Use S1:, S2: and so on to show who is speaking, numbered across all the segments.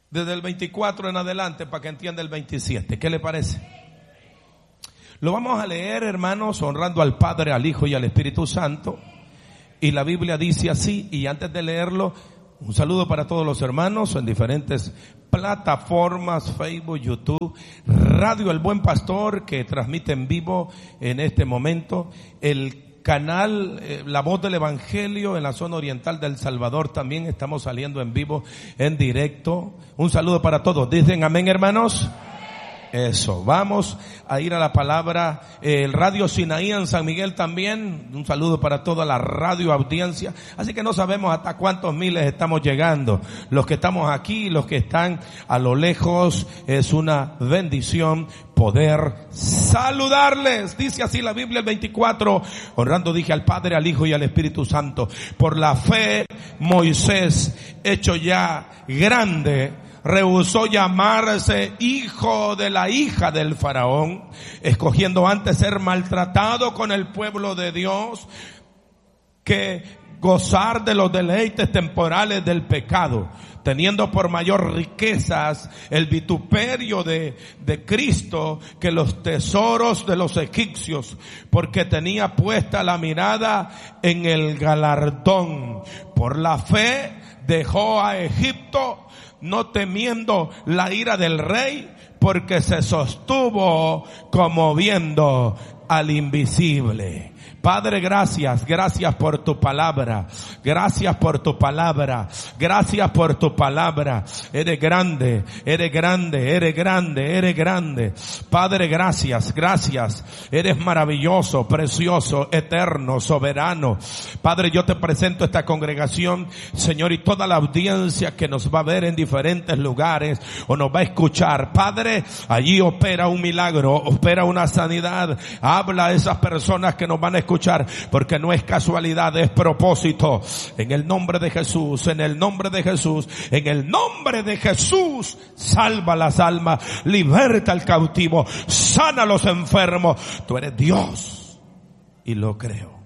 S1: desde el 24 en adelante para que entienda el 27. ¿Qué le parece? Lo vamos a leer, hermanos, honrando al Padre, al Hijo y al Espíritu Santo. Y la Biblia dice así, y antes de leerlo, un saludo para todos los hermanos en diferentes plataformas, Facebook, YouTube, Radio El Buen Pastor, que transmite en vivo en este momento, el canal La Voz del Evangelio en la zona oriental de El Salvador, también estamos saliendo en vivo, en directo. Un saludo para todos. ¿Dicen amén, hermanos? Eso, vamos a ir a la palabra. El Radio Sinaí en San Miguel también, un saludo para toda la radio audiencia. Así que no sabemos hasta cuántos miles estamos llegando. Los que estamos aquí, los que están a lo lejos, es una bendición poder saludarles. Dice así la Biblia el 24, honrando dije al Padre, al Hijo y al Espíritu Santo. Por la fe Moisés, hecho ya grande, rehusó llamarse hijo de la hija del faraón, escogiendo antes ser maltratado con el pueblo de Dios que gozar de los deleites temporales del pecado, teniendo por mayor riquezas el vituperio de Cristo que los tesoros de los egipcios, porque tenía puesta la mirada en el galardón. Por la fe dejó a Egipto, no temiendo la ira del rey, porque se sostuvo como viendo al invisible. Padre, gracias por tu palabra, gracias por tu palabra, gracias por tu palabra. Eres grande, eres grande, eres grande, eres grande. Padre, gracias, eres maravilloso, precioso, eterno, soberano. Padre, yo te presento esta congregación, Señor, y toda la audiencia que nos va a ver en diferentes lugares o nos va a escuchar. Padre, allí opera un milagro, opera una sanidad. Habla a esas personas que nos van a escuchar, porque no es casualidad, es propósito. En el nombre de Jesús, en el nombre de Jesús, en el nombre de Jesús, salva las almas, liberta al cautivo, sana a los enfermos. Tú eres Dios y lo creo.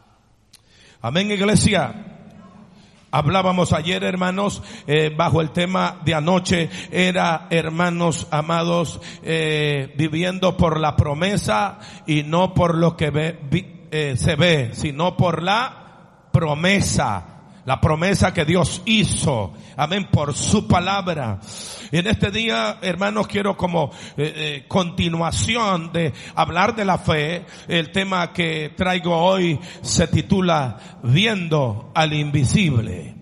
S1: Amén, iglesia. Hablábamos ayer, hermanos, bajo el tema de anoche, era, hermanos amados, viviendo por la promesa y no por lo que se ve, sino por la promesa que Dios hizo, amén, por su palabra. Y en este día, hermanos, quiero como continuación de hablar de la fe. El tema que traigo hoy se titula Viendo al invisible.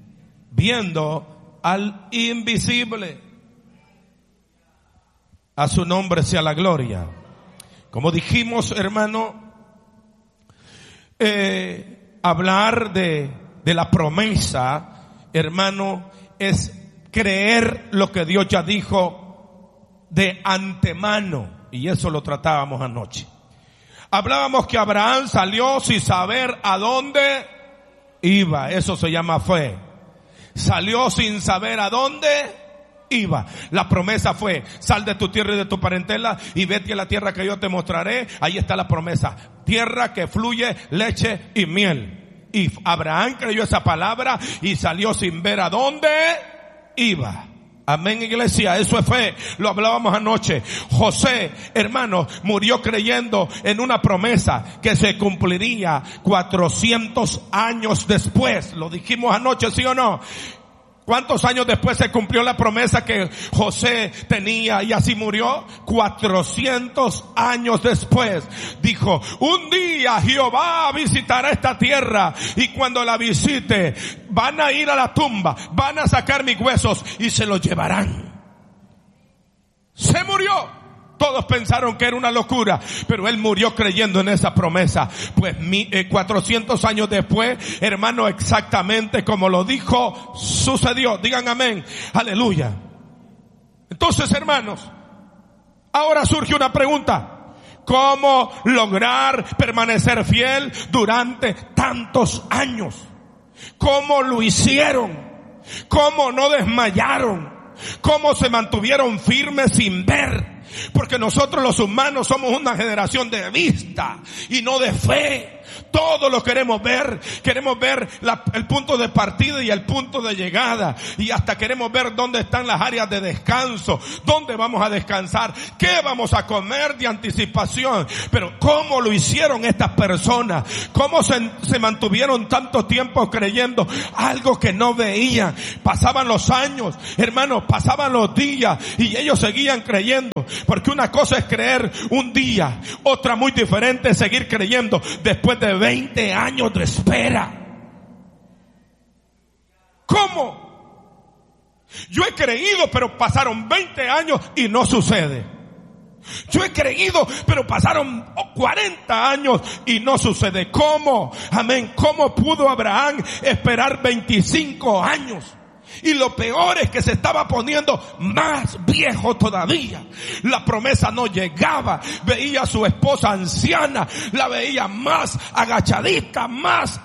S1: Viendo al invisible. A su nombre sea la gloria. Como dijimos, hermano, hablar de la promesa, hermano, es creer lo que Dios ya dijo de antemano. Y eso lo tratábamos anoche. Hablábamos que Abraham salió sin saber a dónde iba. Eso se llama fe. Salió sin saber a dónde iba. La promesa fue: sal de tu tierra y de tu parentela y vete a la tierra que yo te mostraré. Ahí está la promesa. Tierra que fluye leche y miel. Y Abraham creyó esa palabra y salió sin ver a dónde iba. Amén, iglesia, eso es fe. Lo hablábamos anoche. José, hermano, murió creyendo en una promesa que se cumpliría 400 años después. Lo dijimos anoche, ¿sí o no? ¿Cuántos años después se cumplió la promesa que José tenía y así murió? 400 años después. Dijo: un día Jehová visitará esta tierra y cuando la visite van a ir a la tumba, van a sacar mis huesos y se los llevarán. Se murió. Todos pensaron que era una locura, pero él murió creyendo en esa promesa. Pues 400 años después, hermano, exactamente como lo dijo, sucedió. Digan amén, aleluya. Entonces, hermanos, ahora surge una pregunta: ¿cómo lograr permanecer fiel durante tantos años? ¿Cómo lo hicieron? ¿Cómo no desmayaron? ¿Cómo se mantuvieron firmes sin ver? Porque nosotros los humanos somos una generación de vista y no de fe. Todo lo queremos ver. Queremos ver el punto de partida y el punto de llegada. Y hasta queremos ver dónde están las áreas de descanso. Dónde vamos a descansar. ¿Qué vamos a comer de anticipación? Pero ¿cómo lo hicieron estas personas? ¿Cómo se mantuvieron tanto tiempo creyendo algo que no veían? Pasaban los años, hermanos, pasaban los días y ellos seguían creyendo. Porque una cosa es creer un día, otra muy diferente es seguir creyendo después de 20 años de espera. ¿Cómo? Yo he creído, pero pasaron 20 años y no sucede. Yo he creído, pero pasaron 40 años y no sucede. ¿Cómo? Amén. ¿Cómo pudo Abraham esperar 25 años? Y lo peor es que se estaba poniendo más viejo todavía. La promesa no llegaba. Veía a su esposa anciana, la veía más agachadita, más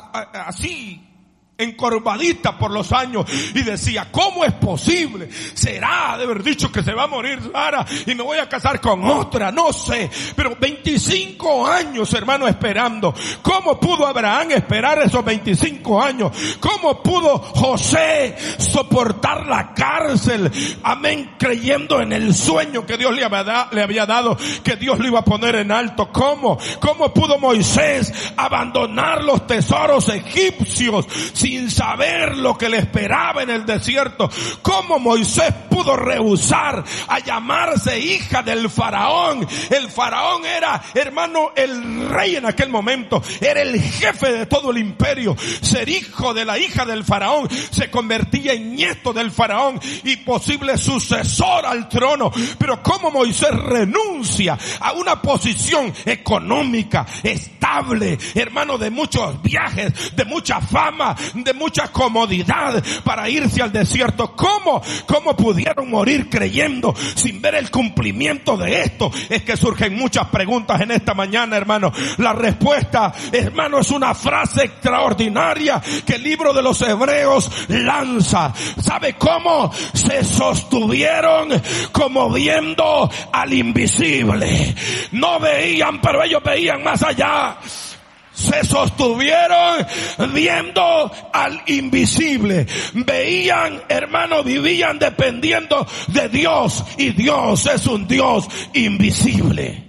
S1: así, encorvadita por los años, y decía, ¿cómo es posible? ¿Será de haber dicho que se va a morir Sara y me voy a casar con otra? No sé, pero 25 años, hermano, esperando. ¿Cómo pudo Abraham esperar esos 25 años? ¿Cómo pudo José soportar la cárcel? Amén, creyendo en el sueño que Dios le había dado, que Dios lo iba a poner en alto. ¿Cómo pudo Moisés abandonar los tesoros egipcios sin saber lo que le esperaba en el desierto? ¿Cómo Moisés pudo rehusar a llamarse hija del faraón? El faraón era, hermano, el rey en aquel momento, era el jefe de todo el imperio. Ser hijo de la hija del faraón se convertía en nieto del faraón y posible sucesor al trono. Pero ¿cómo Moisés renuncia a una posición económica estable, hermano, de muchos viajes, de mucha fama, de mucha comodidad, para irse al desierto? ¿Cómo pudieron morir creyendo sin ver el cumplimiento de esto? Es que surgen muchas preguntas en esta mañana, hermano. La respuesta, hermano, es una frase extraordinaria que el libro de los Hebreos lanza. ¿Sabe cómo? Se sostuvieron como viendo al invisible. No veían, pero ellos veían más allá. Se sostuvieron viendo al invisible. Veían, hermano, vivían dependiendo de Dios, y Dios es un Dios invisible.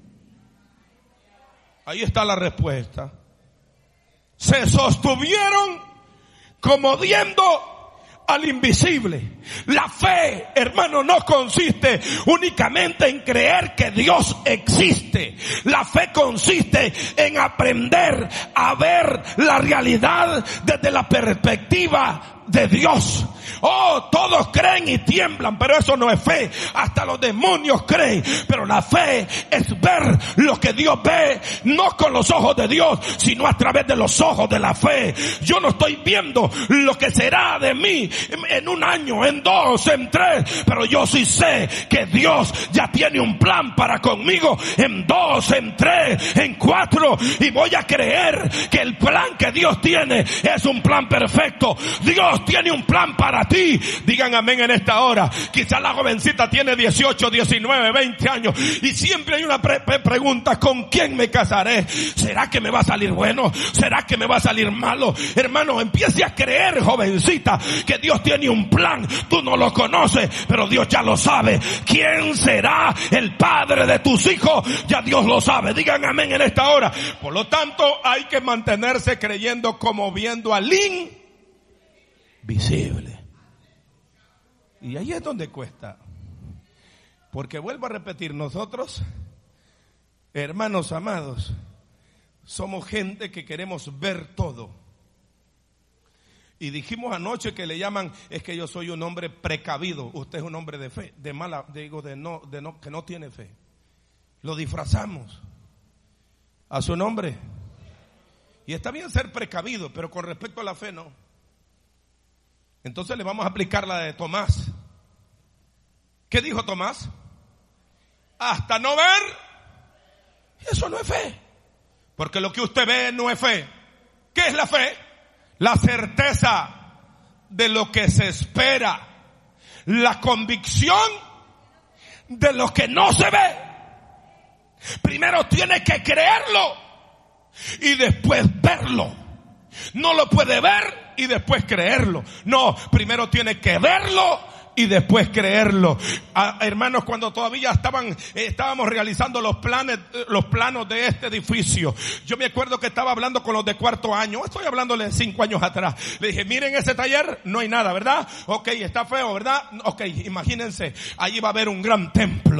S1: Ahí está la respuesta. Se sostuvieron como viendo al invisible. La fe, hermano, no consiste únicamente en creer que Dios existe. La fe consiste en aprender a ver la realidad desde la perspectiva de Dios. Oh, todos creen y tiemblan, pero eso no es fe. Hasta los demonios creen. Pero la fe es ver lo que Dios ve, no con los ojos de Dios, sino a través de los ojos de la fe. Yo no estoy viendo lo que será de mí en un año, en 2, en 3, pero yo sí sé que Dios ya tiene un plan para conmigo en 2, en 3, en 4, y voy a creer que el plan que Dios tiene es un plan perfecto. Dios tiene un plan para ti. Digan amén en esta hora. Quizás la jovencita tiene 18, 19, 20 años y siempre hay una pregunta: ¿con quién me casaré? ¿Será que me va a salir bueno? ¿Será que me va a salir malo? Hermano, empiece a creer, jovencita, que Dios tiene un plan. Tú no lo conoces, pero Dios ya lo sabe. ¿Quién será el padre de tus hijos? Ya Dios lo sabe. Digan amén en esta hora. Por lo tanto, hay que mantenerse creyendo como viendo al invisible. Y ahí es donde cuesta. Porque vuelvo a repetir, nosotros, hermanos amados, somos gente que queremos ver todo. Y dijimos anoche que le llaman, es que yo soy un hombre precavido. Usted es un hombre de fe, de mala, digo, que no tiene fe. Lo disfrazamos a su nombre. Y está bien ser precavido, pero con respecto a la fe no. Entonces le vamos a aplicar la de Tomás. ¿Qué dijo Tomás? Hasta no ver, eso no es fe. Porque lo que usted ve no es fe. ¿Qué es la fe? La certeza de lo que se espera. La convicción de lo que no se ve. Primero tiene que creerlo y después verlo. No lo puede ver y después creerlo. No, primero tiene que verlo y después creerlo. Hermanos, cuando todavía estábamos realizando los planos de este edificio, yo me acuerdo que estaba hablando con los de cuarto año. Estoy hablándole de 5 años atrás. Le dije, miren ese taller, no hay nada, ¿verdad? Ok, está feo, ¿verdad? Ok, imagínense, allí va a haber un gran templo.